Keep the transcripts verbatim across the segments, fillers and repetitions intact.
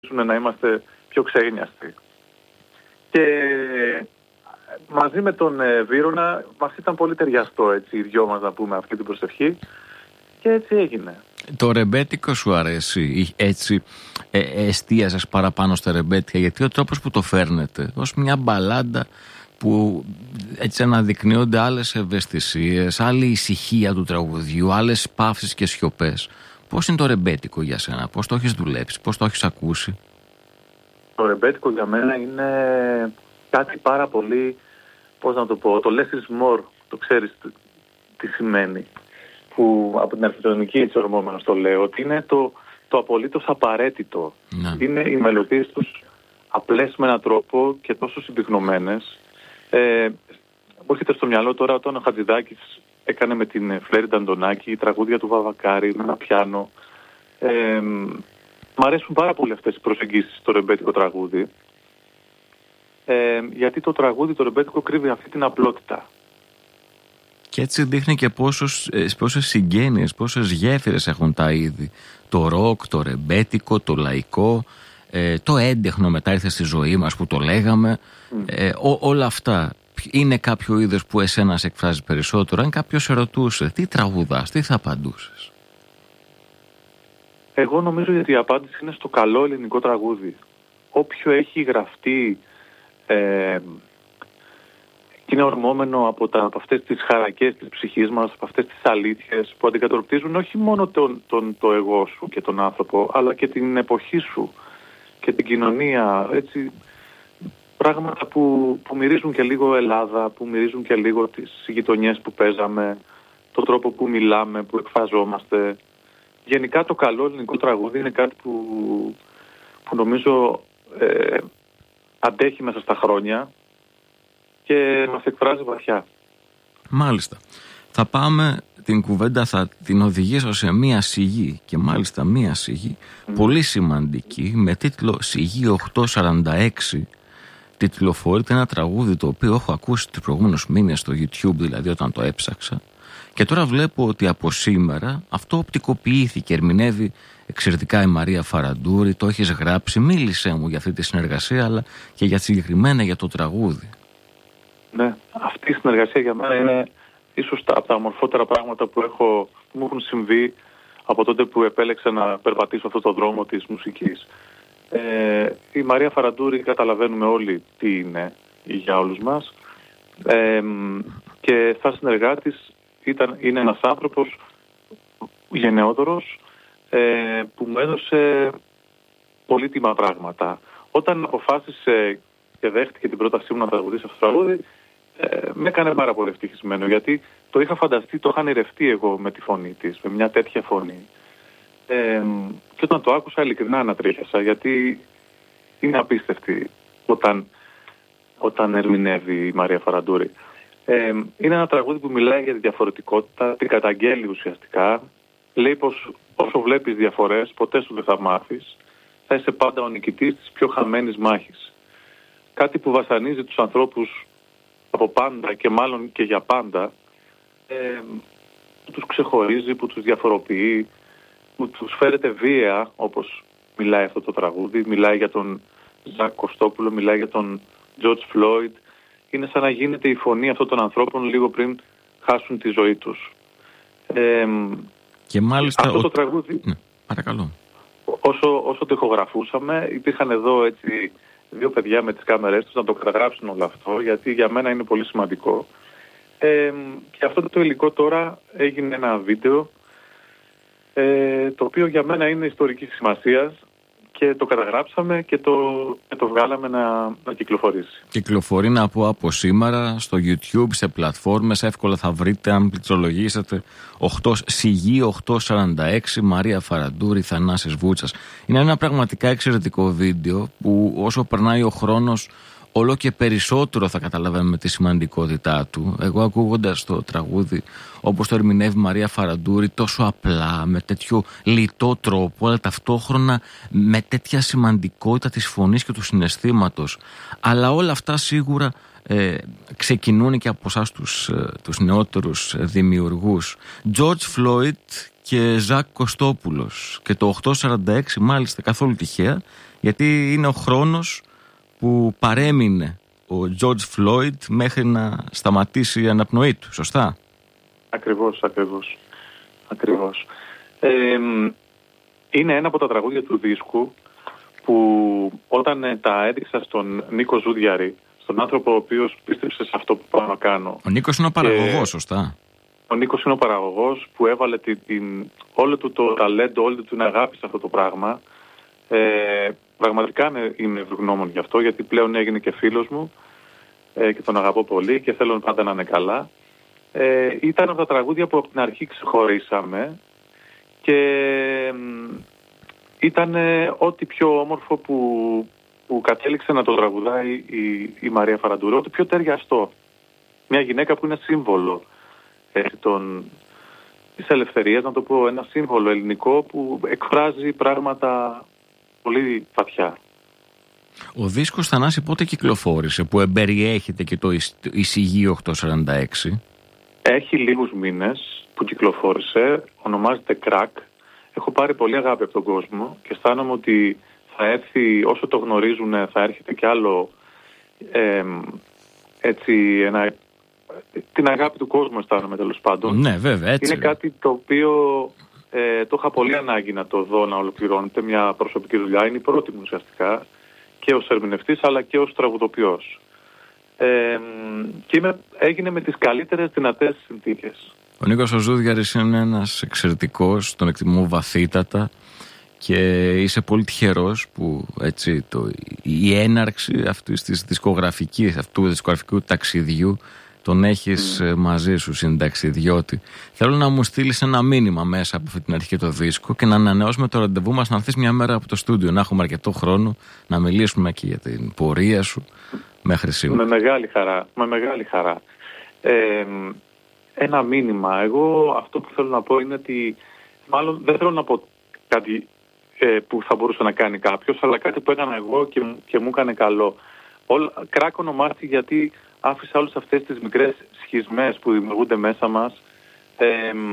να είμαστε πιο ξέγνιαστοι. Και μαζί με τον ε, Βύρωνα μας ήταν πολύ ταιριαστό έτσι, οι δυο μας να πούμε αυτή την προσευχή και έτσι έγινε. Το ρεμπέτικο σου αρέσει, έτσι ε, εστίασες παραπάνω στα ρεμπέτικα, γιατί ο τρόπος που το φέρνετε ως μια μπαλάντα που έτσι αναδεικνύονται άλλες ευαισθησίες, άλλη ησυχία του τραγουδιού, άλλες παύσεις και σιωπές. Πώς είναι το ρεμπέτικο για σένα, πώς το έχεις δουλέψει, πώς το έχεις ακούσει? Το ρεμπέτικο για μένα είναι κάτι πάρα πολύ, πώς να το πω, το less is more, το ξέρεις τι σημαίνει. Που από την αρχιτεκτονική έτσι ορμόμενος το λέω, ότι είναι το, το απολύτως απαραίτητο. Ναι. Είναι οι μελωδίες τους απλές με έναν τρόπο και τόσο συμπυκνωμένες. Ε, μου έρχεται στο μυαλό τώρα όταν ο Χατζηδάκης έκανε με την Φλέριντα Αντωνάκη τραγούδια του Βαβακάρη με ένα πιάνο. Ε, μ' αρέσουν πάρα πολύ αυτές οι προσεγγίσεις στο ρεμπέτικο τραγούδι. Ε, γιατί το τραγούδι, το ρεμπέτικο κρύβει αυτή την απλότητα. Και έτσι δείχνει και πόσους, πόσες συγγένειες, πόσες γέφυρες έχουν τα είδη. Το ροκ, το ρεμπέτικο, το λαϊκό, ε, το έντεχνο μετά ήρθε στη ζωή μας που το λέγαμε. Mm. Ε, ό, όλα αυτά είναι κάποιο είδος που εσένα σε εκφράζει περισσότερο. Αν κάποιος σε ρωτούσε τι τραγουδάς, τι θα απαντούσες? Εγώ νομίζω ότι η απάντηση είναι στο καλό ελληνικό τραγούδι. Όποιο έχει γραφτεί ε, και είναι ορμόμενο από, τα, από αυτές τις χαρακές της ψυχής μας, από αυτές τις αλήθειες που αντικατοπτρίζουν όχι μόνο τον, τον, το εγώ σου και τον άνθρωπο, αλλά και την εποχή σου και την κοινωνία, έτσι, πράγματα που, που μυρίζουν και λίγο Ελλάδα, που μυρίζουν και λίγο τις γειτονιές που παίζαμε, τον τρόπο που μιλάμε, που εκφραζόμαστε. Γενικά το καλό ελληνικό τραγούδι είναι κάτι που, που νομίζω ε, αντέχει μέσα στα χρόνια και μας εκφράζει βαθιά. Μάλιστα. Θα πάμε την κουβέντα, θα την οδηγήσω σε μία σιγή και μάλιστα μία σιγή mm. πολύ σημαντική με τίτλο Σιγή οκτακόσια σαράντα έξι. Τιτλοφορείται ένα τραγούδι το οποίο έχω ακούσει τους προηγούμενους μήνες στο YouTube, δηλαδή όταν το έψαξα, και τώρα βλέπω ότι από σήμερα αυτό οπτικοποιήθηκε, ερμηνεύει εξαιρετικά η Μαρία Φαραντούρη, το έχεις γράψει. Μίλησέ μου για αυτή τη συνεργασία, αλλά και για συγκεκριμένα για το τραγούδι. Ναι, αυτή η συνεργασία για μένα είναι ίσως τα, από τα ομορφότερα πράγματα που, έχω, που μου έχουν συμβεί από τότε που επέλεξα να περπατήσω αυτό το δρόμο της μουσικής. Ε, η Μαρία Φαραντούρη καταλαβαίνουμε όλοι τι είναι για όλους μας, ε, και σαν συνεργάτης ήταν, είναι ένας άνθρωπος γενναιόδωρος, ε, που μου έδωσε πολύτιμα πράγματα. Όταν αποφάσισε και δέχτηκε την πρότασή μου να τραγουδήσει αυτό το τραγούδι, ε, με έκανε πάρα πολύ ευτυχισμένο, γιατί το είχα φανταστεί, το είχα ονειρευτεί εγώ με τη φωνή της, με μια τέτοια φωνή. Ε, και όταν το άκουσα ειλικρινά ανατρίχιασα, γιατί είναι απίστευτη όταν, όταν ερμηνεύει η Μαρία Φαραντούρη. Ε, είναι ένα τραγούδι που μιλάει για τη διαφορετικότητα, την καταγγέλει ουσιαστικά. Λέει πως όσο βλέπεις διαφορές, ποτέ σου δεν θα μάθεις. Θα είσαι πάντα ο νικητής της πιο χαμένης μάχης. Κάτι που βασανίζει τους ανθρώπους από πάντα και μάλλον και για πάντα, ε, που τους ξεχωρίζει, που τους διαφοροποιεί, που τους φέρεται βία, όπως μιλάει αυτό το τραγούδι. Μιλάει για τον Ζακ Κωστόπουλο, μιλάει για τον Τζορτζ Φλόιντ. Είναι σαν να γίνεται η φωνή αυτών των ανθρώπων λίγο πριν χάσουν τη ζωή τους. Ε, και μάλιστα αυτό ο... το τραγούδι, ναι, παρακαλώ. Όσο, όσο το ηχογραφούσαμε, υπήρχαν εδώ έτσι δύο παιδιά με τις κάμερές τους να το καταγράψουν όλο αυτό, γιατί για μένα είναι πολύ σημαντικό. Ε, και αυτό το υλικό τώρα έγινε ένα βίντεο, ε, το οποίο για μένα είναι ιστορικής σημασίας, και το καταγράψαμε και το, και το βγάλαμε να, να κυκλοφορήσει. Κυκλοφορεί, να πω, από σήμερα στο YouTube, σε πλατφόρμες, εύκολα θα βρείτε αν πληκτρολογήσετε Σιγή οκτακόσια σαράντα έξι, Μαρία Φαραντούρη, Θανάσης Βούτσας. Είναι ένα πραγματικά εξαιρετικό βίντεο που όσο περνάει ο χρόνος όλο και περισσότερο θα καταλαβαίνουμε τη σημαντικότητά του. Εγώ ακούγοντας το τραγούδι όπως το ερμηνεύει Μαρία Φαραντούρη, τόσο απλά, με τέτοιο λιτό τρόπο, αλλά ταυτόχρονα με τέτοια σημαντικότητα της φωνής και του συναισθήματος. Αλλά όλα αυτά σίγουρα ε, ξεκινούν και από εσάς τους, ε, τους νεότερους δημιουργούς. George Floyd και Ζακ Κωστόπουλος. Και το οκτώ σαράντα έξι μάλιστα καθόλου τυχαία, γιατί είναι ο χρόνος που παρέμεινε ο Τζορτζ Φλόιντ μέχρι να σταματήσει η αναπνοή του, σωστά? Ακριβώς, ακριβώς. ακριβώς. Ε, είναι ένα από τα τραγούδια του δίσκου που όταν ε, τα έδειξα στον Νίκο Ζούδιαρη, στον άνθρωπο ο οποίος πίστεψε σε αυτό που πάω να κάνω. Ο Νίκος είναι ο παραγωγός, σωστά? Ο Νίκος είναι ο παραγωγός που έβαλε την, την, όλο του το ταλέντο, όλη του την αγάπη σε αυτό το πράγμα. Ε, πραγματικά είμαι ευγνώμων γι' αυτό, γιατί πλέον έγινε και φίλος μου ε, και τον αγαπώ πολύ και θέλω πάντα να είναι καλά. Ε, ήταν από τα τραγούδια που από την αρχή ξεχωρίσαμε και ε, ήταν ε, ό,τι πιο όμορφο που, που κατέληξε να το τραγουδάει η, η Μαρία Φαραντούρη, ό,τι πιο ταιριαστό. Μια γυναίκα που είναι σύμβολο ε, των, της ελευθερίας, να το πω, ένα σύμβολο ελληνικό που εκφράζει πράγματα πολύ βαθιά. Ο δίσκος, Θανάση, πότε κυκλοφόρησε, που εμπεριέχεται και το εισηγείο οκτώ σαράντα έξι? Έχει λίγους μήνες που κυκλοφόρησε, ονομάζεται Crack. Έχω πάρει πολύ αγάπη από τον κόσμο και αισθάνομαι ότι θα έρθει, όσο το γνωρίζουν, θα έρχεται κι άλλο ε, έτσι, ένα, την αγάπη του κόσμου αισθάνομαι τέλος πάντων. Ναι, βέβαια, έτσι. Είναι κάτι το οποίο ε, το είχα πολύ ανάγκη να το δω να ολοκληρώνεται, μια προσωπική δουλειά. Είναι η πρώτη μου ουσιαστικά και ως ερμηνευτής αλλά και ως τραγουδοποιός. Ε, και είμαι, έγινε με τις καλύτερες δυνατές συνθήκες. Ο Νίκος ο Ζούδιαρης είναι ένας εξαιρετικός, τον εκτιμώ βαθύτατα και είσαι πολύ τυχερός που έτσι, το, η έναρξη αυτής της δισκογραφικής, αυτού του δισκογραφικού ταξιδιού τον έχεις mm. μαζί σου, συνταξιδιώτη. Θέλω να μου στείλεις ένα μήνυμα μέσα από αυτή την αρχή το δίσκο και να ανανεώσουμε το ραντεβού μας να έρθεις μια μέρα από το στούντιο, να έχουμε αρκετό χρόνο να μιλήσουμε και για την πορεία σου μέχρι σήμερα. Με μεγάλη χαρά, με μεγάλη χαρά. Ε, ένα μήνυμα. Εγώ αυτό που θέλω να πω είναι ότι μάλλον δεν θέλω να πω κάτι ε, που θα μπορούσε να κάνει κάποιος, αλλά κάτι που έκανα εγώ και, και μου έκανε καλό. Κράκ ονομάστηκε γιατί άφησα όλες αυτές τις μικρές σχισμές που δημιουργούνται μέσα μας ε,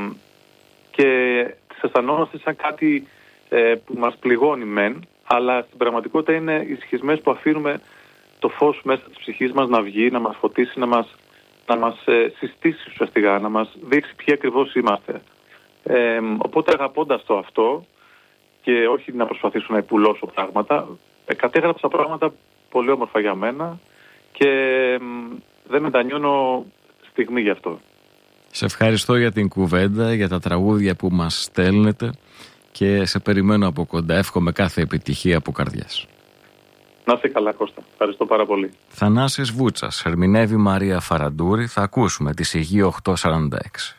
και τις αισθανόμαστε σαν κάτι ε, που μας πληγώνει μεν, αλλά στην πραγματικότητα είναι οι σχισμές που αφήνουμε το φως μέσα της ψυχής μας να βγει, να μας φωτίσει, να μας, να μας ε, συστήσει ουσιαστικά, να μας δείξει ποιοι ακριβώς είμαστε. Ε, οπότε αγαπώντας το αυτό και όχι να προσπαθήσω να υπουλώσω πράγματα, ε, κατέγραψα πράγματα πολύ όμορφα για μένα και ε, δεν μετανιώνω στιγμή γι' αυτό. Σε ευχαριστώ για την κουβέντα, για τα τραγούδια που μας στέλνετε και σε περιμένω από κοντά. Εύχομαι κάθε επιτυχία από καρδιάς. Να είστε καλά, Κώστα. Ευχαριστώ πάρα πολύ. Θανάσης Βούτσας, ερμηνεύει Μαρία Φαραντούρη. Θα ακούσουμε τη εισηγείο οκτώ σαράντα έξι.